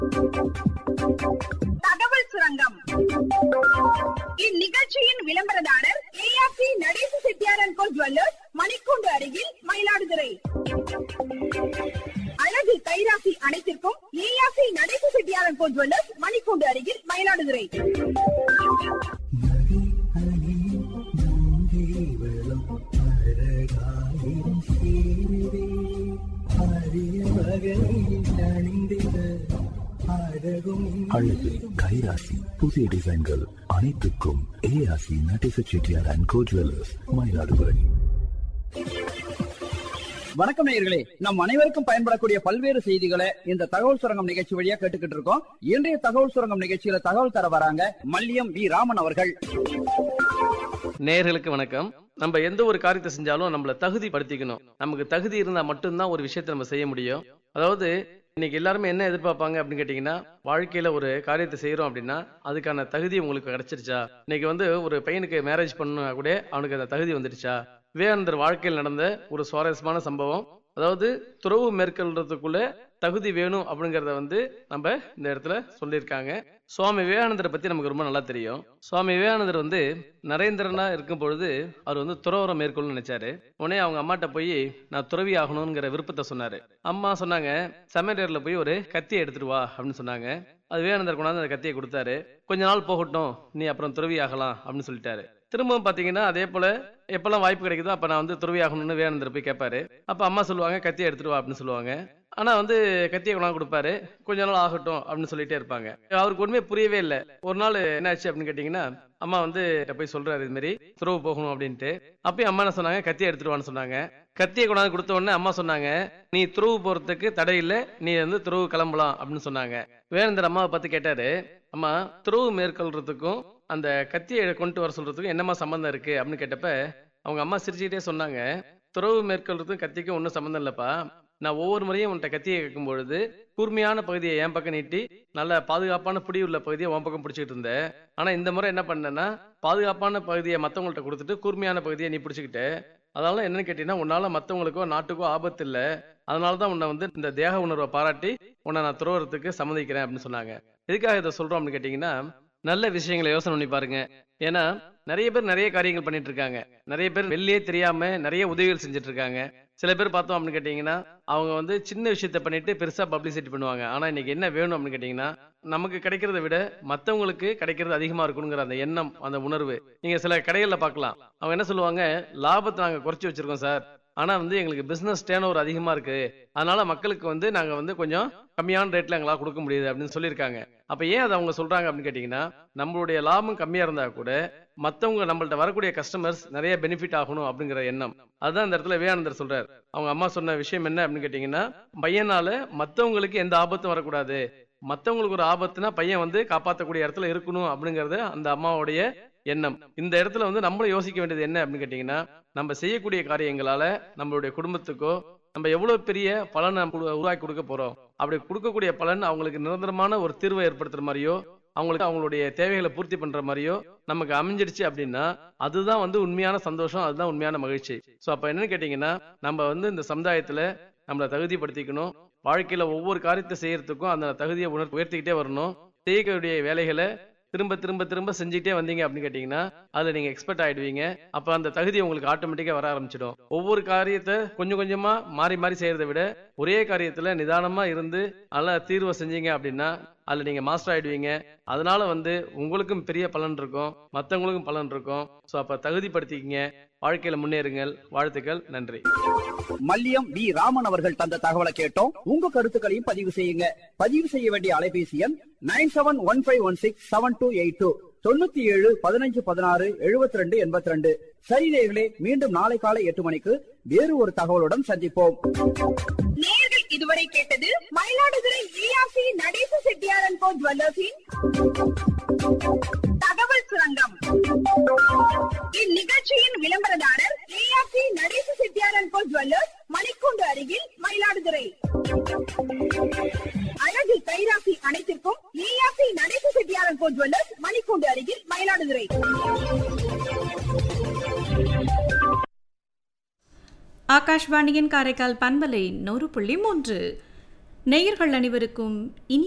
தகவல் சுரங்கம். இந்நிகழ்ச்சியின் விளம்பரதாரர் ARC Natesa Chettiar and go jewellers, மணிக்கூண்டு அருகில், மயிலாடுதுறை. அழகு கைராசி அனைத்திற்கும் ARC Natesa Chettiar and go jewellers, மணிக்கூண்டு அருகில், மயிலாடுதுறை. அழகு கைராசி புதிய டிசைன்கள் அனைத்துக்கும் ARC Natesa Chettiar and go jewellers, Mayiladuthurai. வணக்கம் நேயர்களே, நம் அனைவருக்கும் பயன்படக்கூடிய பல்வேறு செய்திகளை இந்த தகவல் சுரங்கம் நிகழ்ச்சி வழியா கேட்டுக்கிட்டு இருக்கோம். இன்றைய தகவல் சுரங்கம் நிகழ்ச்சியில தகவல் தர வராங்க மல்லியம் வி ராமன் அவர்கள். நேயர்களுக்கு வணக்கம். நம்ம எந்த ஒரு காரியத்தை செஞ்சாலும் நம்மள தகுதிப்படுத்திக்கணும். நமக்கு தகுதி இருந்தா மட்டும்தான் ஒரு விஷயத்தை நம்ம செய்ய முடியும். அதாவது இன்னைக்கு எல்லாருமே என்ன எதிர்பார்ப்பாங்க அப்படின்னு கேட்டீங்கன்னா, வாழ்க்கையில ஒரு காரியத்தை செய்யறோம் அப்படின்னா அதுக்கான தகுதி உங்களுக்கு கிடைச்சிருச்சா, இன்னைக்கு ஒரு பையனுக்கு மேரேஜ் பண்ணா கூட அவனுக்கு அந்த தகுதி வந்துடுச்சா. விவேகானந்தர் வாழ்க்கையில் நடந்த ஒரு சுவாரஸ்யமான சம்பவம். அதாவது துறவு மேற்கொள்றதுக்குள்ள தகுதி வேணும் அப்படிங்கறத நம்ம இந்த இடத்துல சொல்லியிருக்காங்க. சுவாமி விவேகானந்தரை பத்தி நமக்கு ரொம்ப நல்லா தெரியும். சுவாமி விவேகானந்தர் நரேந்திரனா இருக்கும் பொழுது அவர் துறவரம் மேற்கொள்ளணும்னு நினைச்சாரு. உடனே அவங்க அம்மாட்ட போய் நான் துறவி ஆகணுங்கிற விருப்பத்தை சொன்னாரு. அம்மா சொன்னாங்க, சமையலறையில போய் ஒரு கத்தியை எடுத்துட்டு வா அப்படின்னு சொன்னாங்க. அது விவேகானந்தர் கொண்டாந்து அந்த கத்தியை கொடுத்தாரு. கொஞ்ச நாள் போகட்டும், நீ அப்புறம் துறவி ஆகலாம் அப்படின்னு சொல்லிட்டாரு. திரும்பவும் பாத்தீங்கன்னா அதே போல எப்பெல்லாம் வாய்ப்பு கிடைக்குதோ அப்ப நான் துறவி ஆகணும்னு விவேகானந்தர் போய் கேட்பாரு. அப்ப அம்மா சொல்லுவாங்க கத்தியை எடுத்துட்டு வா அப்படின்னு சொல்லுவாங்க. ஆனா கத்தியை கொண்டாந்து கொடுப்பாரு. கொஞ்ச நாள் ஆகட்டும் அப்படின்னு சொல்லிட்டே இருப்பாங்க. அவருக்கு ஒண்ணுமே புரியவே இல்லை. ஒரு நாள் என்ன ஆச்சு அப்படின்னு கேட்டீங்கன்னா, அம்மா போய் சொல்றாரு இது மாதிரி துறவு போகணும் அப்படின்ட்டு. அப்பயும் அம்மா என்ன சொன்னாங்க, கத்தியை எடுத்துட்டு வான்னு சொன்னாங்க. கத்தியை கொண்டாந்து கொடுத்த உடனே அம்மா சொன்னாங்க, நீ துறவு போறதுக்கு தடை இல்லை, நீ துறவு கிளம்பலாம் அப்படின்னு சொன்னாங்க. விவேகானந்தர் அம்மாவை பார்த்து கேட்டாரு, அம்மா துறவு மேற்கொள்றதுக்கும் அந்த கத்தியை கொண்டு வர சொல்றதுக்கும் என்னமா சம்பந்தம் இருக்கு அப்படின்னு கேட்டப்ப அவங்க அம்மா சிரிச்சுக்கிட்டே சொன்னாங்க, துறவு மேற்கொள்றதுக்கும் கத்திக்கும் ஒன்றும் சம்பந்தம் இல்லப்பா. நான் ஒவ்வொரு முறையும் உன்கிட்ட கத்தியை கேட்கும் பொழுது கூர்மையான பகுதியை என் பக்கம் நீட்டி நல்ல பாதுகாப்பான பிடி உள்ள பகுதியை உன் பக்கம் பிடிச்சிட்டு இருந்தேன். ஆனா இந்த முறை என்ன பண்ணேன்னா, பாதுகாப்பான பகுதியை மத்தவங்கள்ட்ட கொடுத்துட்டு கூர்மையான பகுதியை நீ பிடிச்சிக்கிட்ட. அதனால என்னன்னு கேட்டீங்கன்னா, உன்னால மத்தவங்களுக்கோ நாட்டுக்கோ ஆபத்து இல்லை. அதனாலதான் உன்னை இந்த தேக உணர்வை பாராட்டி உன்னை நான் துறவறதுக்கு சம்மதிக்கிறேன் அப்படின்னு சொன்னாங்க. எதுக்காக இதை சொல்றோம் அப்படின்னு கேட்டீங்கன்னா, நல்ல விஷயங்களை யோசனை பண்ணி பாருங்க. ஏன்னா நிறைய பேர் நிறைய காரியங்கள் பண்ணிட்டு இருக்காங்க. நிறைய பேர் வெளியே தெரியாம நிறைய உதவிகள் செஞ்சுட்டு இருக்காங்க. சில பேர் பார்த்தோம் அப்படின்னு கேட்டீங்கன்னா, அவங்க சின்ன விஷயத்த பண்ணிட்டு பெருசா பப்ளிசிட்டி பண்ணுவாங்க. ஆனா இன்னைக்கு என்ன வேணும் அப்படின்னு கேட்டீங்கன்னா, நமக்கு கிடைக்கிறத விட மத்தவங்களுக்கு கிடைக்கிறது அதிகமா இருக்கணுங்கிற அந்த எண்ணம், அந்த உணர்வு. நீங்க சில கடைகள்ல பார்க்கலாம், அவங்க என்ன சொல்லுவாங்க, லாபத்தை நாங்க குறைச்சி வச்சிருக்கோம் சார், ஆனா எங்களுக்கு பிசினஸ் டேர்ன் ஓவர் அதிகமா இருக்கு, அதனால மக்களுக்கு நாங்க கொஞ்சம் கம்மியான ரேட்ல எங்களால கொடுக்க முடியுது அப்படின்னு சொல்லியிருக்காங்க. அப்ப ஏன் அதை அவங்க சொல்றாங்க அப்படின்னு கேட்டீங்கன்னா, நம்மளுடைய லாபம் கம்மியா இருந்தா கூட மத்தவங்க நம்மள்ட்ட வரக்கூடிய கஸ்டமர்ஸ் நிறைய பெனிஃபிட் ஆகணும் அப்படிங்கிற எண்ணம். அதுதான் இந்த இடத்துல விவேகானந்தர் சொல்றாரு. அவங்க அம்மா சொன்ன விஷயம் என்ன அப்படின்னு கேட்டீங்கன்னா, பையனால மத்தவங்களுக்கு எந்த ஆபத்தும் வரக்கூடாது, மத்தவங்களுக்கு ஒரு ஆபத்துனா பையன் காப்பாற்றக்கூடிய இடத்துல இருக்கணும் அப்படிங்கறது அந்த அம்மாவுடைய எண்ணம். இந்த இடத்துல நம்மளும் யோசிக்க வேண்டியது என்ன அப்படின்னு கேட்டீங்கன்னா, நம்ம செய்யக்கூடிய காரியங்களால நம்மளுடைய குடும்பத்துக்கோ நம்ம எவ்வளவு பெரிய பலனை உருவாக்கி கொடுக்க போறோம். அப்படி கொடுக்கக்கூடிய பலன் அவங்களுக்கு நிரந்தரமான ஒரு தீர்வை ஏற்படுத்துற மாதிரியோ, அவங்களுக்கு அவங்களுடைய தேவைகளை பூர்த்தி பண்ற மாதிரியோ நமக்கு அமைஞ்சிருச்சு அப்படின்னா அதுதான் உண்மையான சந்தோஷம், அதுதான் உண்மையான மகிழ்ச்சி. சோ அப்ப என்னன்னு கேட்டீங்கன்னா, நம்ம இந்த சமுதாயத்துல நம்மளை தகுதிப்படுத்திக்கணும். வாழ்க்கையில ஒவ்வொரு காரியத்தை செய்யறதுக்கும் அந்த தகுதியை உயர்த்திக்கிட்டே வரணும். செய்யக்கூடிய வேலைகளை திரும்ப திரும்ப திரும்ப செஞ்சுட்டே வந்தீங்க அப்படின்னு கேட்டீங்கன்னா அதுல நீங்க எக்ஸ்பர்ட் ஆயிடுவீங்க. அப்ப அந்த தகுதி உங்களுக்கு ஆட்டோமேட்டிக்கா வர ஆரம்பிச்சிடும். ஒவ்வொரு காரியத்தை கொஞ்சம் கொஞ்சமா மாறி மாறி செய்யறதை விட ஒரே காரியத்துல நிதானமா இருந்து நல்லா தீர்வை செஞ்சீங்க அப்படின்னா அதுல நீங்க மாஸ்டர் ஆயிடுவீங்க. அதனால உங்களுக்கும் பெரிய பலன் இருக்கும், மத்தவங்களுக்கும் பலன் இருக்கும். சோ அப்ப தகுதிப்படுத்திக்கிங்க, வாழ்க்கையில முன்னேறுங்கள். வாழ்த்துக்கள், நன்றி. மல்லியம் வி ராமன் அவர்கள் தந்த தகவலை கேட்டோம். உங்க கருத்துக்களையும் பதிவு செய்யுங்க. பதிவு செய்ய வேண்டிய அலைபேசி எண் 9715167282 9715167282. சரி நேயர்களே, மீண்டும் நாளை காலை 8 மணிக்கு வேறு ஒரு தகவலுடன் சந்திப்போம். நேயர்கள் இதுவரை கேட்டது மயிலாடுதுறை ஏஆர்சி நடேச செட்டியார் அண்ட் கோ ஜுவல்லர்ஸின் தகவல் சுரங்கம். இந்நிகழ்ச்சியின் விளம்பரதாரர் ARC Natesa Chettiar and go jewellers, மணிக்கூண்டு அருகில், மயிலாடுதுறை. அழகு கைராசி அனைத்திற்கும் ARC Natesa Chettiar and go jewellers, மணிக்கூண்டு அருகில், மயிலாடுதுறை. ஆகாஷ்வாணியின் காரைக்கால் பண்பலை 100.3. நேயர்கள் அனைவருக்கும் இனி